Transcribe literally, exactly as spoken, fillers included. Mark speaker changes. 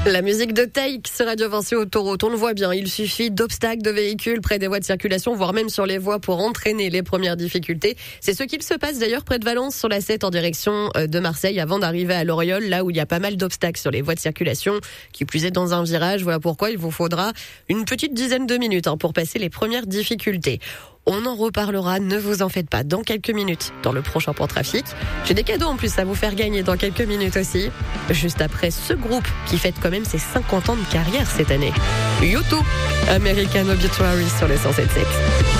Speaker 1: La musique de Take sur Radio Vinci Autoroute, on le voit bien, il suffit d'obstacles de véhicules près des voies de circulation, voire même sur les voies pour entraîner les premières difficultés. C'est ce qu'il se passe d'ailleurs près de Valence sur la sept en direction de Marseille avant d'arriver à Loriol, là où il y a pas mal d'obstacles sur les voies de circulation, qui plus est dans un virage. Voilà pourquoi il vous faudra une petite dizaine de minutes hein, pour passer les premières difficultés. On en reparlera, ne vous en faites pas, dans quelques minutes, dans le prochain Point Trafic. J'ai des cadeaux en plus à vous faire gagner dans quelques minutes aussi. Juste après ce groupe qui fête quand même ses cinquante ans de carrière cette année. U deux, American Obituary sur le cent sept virgule sept.